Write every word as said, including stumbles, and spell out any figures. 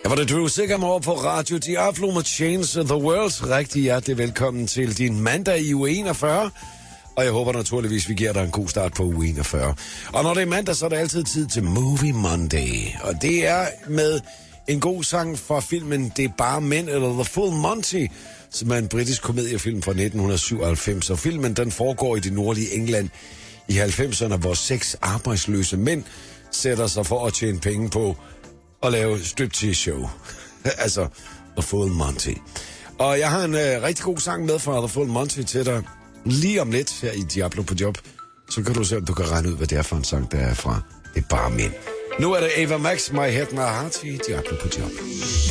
Ja, var det Drew Sigamore på Radio Diablo med Change the World. Rigtig hjertelig velkommen til din mandag i uge enogfyrre. Og jeg håber naturligvis, vi giver dig en god start på uge enogfyrre. Og når det er mandag, så er det altid tid til Movie Monday. Og det er med en god sang fra filmen Det er bare mænd, eller The Full Monty, som er en britisk komediefilm fra nitten syvoghalvfems. Og filmen den foregår i det nordlige England i halvfemserne, hvor seks arbejdsløse mænd sætter sig for at tjene penge på at lave striptease show. Altså The Full Monty. Og jeg har en øh, rigtig god sang med fra The Full Monty til dig lige om lidt her i Diablo på job. Så kan du se, om du kan regne ud, hvad det er for en sang, der er fra Det er bare mænd. Nu er det Ava Max, My Head, My Heart i Diablo på job.